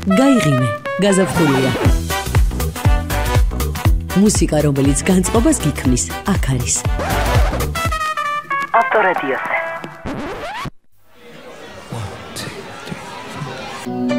გაიღიმე, გაზაფხულია. მუსიკა, რომელიც განწყობას გიქმნის, აქ არის. ავტორადიო.